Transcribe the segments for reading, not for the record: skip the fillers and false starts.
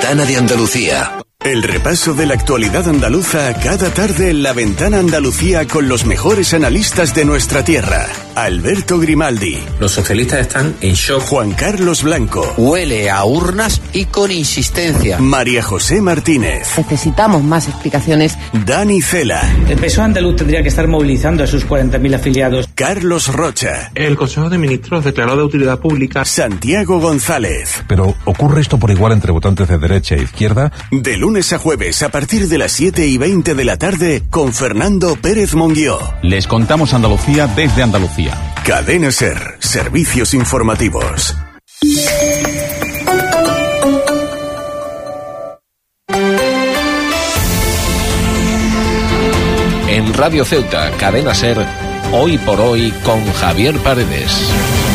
Ventana de Andalucía. El repaso de la actualidad andaluza cada tarde en La Ventana Andalucía con los mejores analistas de nuestra tierra. Alberto Grimaldi. Los socialistas están en shock. Juan Carlos Blanco. Huele a urnas y con insistencia. María José Martínez. Necesitamos más explicaciones. Dani Cela. El PSOE andaluz tendría que estar movilizando a sus 40.000 afiliados. Carlos Rocha. El Consejo de Ministros declaró de utilidad pública. Santiago González. Pero ¿ocurre esto por igual entre votantes de derecha e izquierda? De lunes a jueves a partir de las 7:20 de la tarde con Fernando Pérez Monguió. Les contamos Andalucía desde Andalucía. Cadena SER, servicios informativos. En Radio Ceuta, Cadena SER, Hoy por Hoy con Javier Paredes.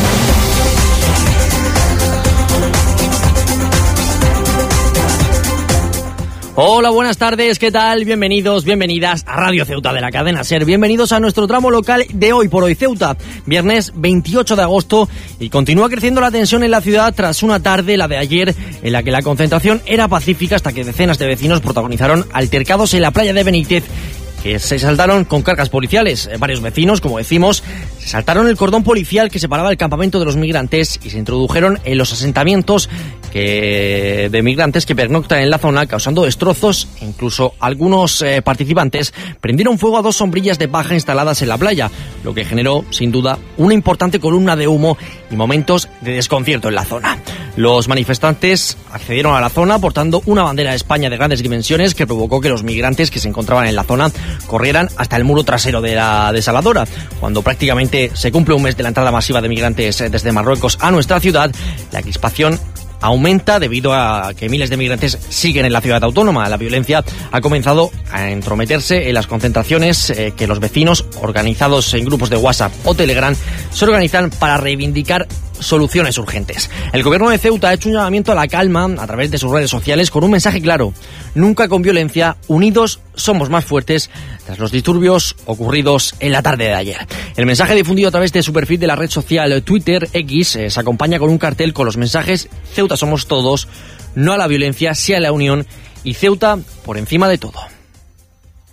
Hola, buenas tardes, ¿qué tal? Bienvenidos, bienvenidas a Radio Ceuta de la Cadena SER. Bienvenidos a nuestro tramo local de Hoy por Hoy Ceuta, viernes 28 de agosto, y continúa creciendo la tensión en la ciudad tras una tarde, la de ayer, en la que la concentración era pacífica hasta que decenas de vecinos protagonizaron altercados en la playa de Benítez, que se saltaron con cargas policiales. Varios vecinos, como decimos, se saltaron el cordón policial que separaba el campamento de los migrantes y se introdujeron en los asentamientos de migrantes que pernoctan en la zona, causando destrozos. Incluso algunos participantes prendieron fuego a 2 sombrillas de paja instaladas en la playa, lo que generó, sin duda, una importante columna de humo y momentos de desconcierto en la zona. Los manifestantes accedieron a la zona portando una bandera de España de grandes dimensiones que provocó que los migrantes que se encontraban en la zona corrieran hasta el muro trasero de la desaladora. Cuando prácticamente se cumple un mes de la entrada masiva de migrantes desde Marruecos a nuestra ciudad, la crispación aumenta debido a que miles de migrantes siguen en la ciudad autónoma. La violencia ha comenzado a entrometerse en las concentraciones que los vecinos, organizados en grupos de WhatsApp o Telegram, se organizan para reivindicar soluciones urgentes. El gobierno de Ceuta ha hecho un llamamiento a la calma a través de sus redes sociales con un mensaje claro: nunca con violencia, unidos somos más fuertes, tras los disturbios ocurridos en la tarde de ayer. El mensaje difundido a través de su perfil de la red social Twitter X se acompaña con un cartel con los mensajes: Ceuta somos todos, no a la violencia, sí a la unión, y Ceuta por encima de todo.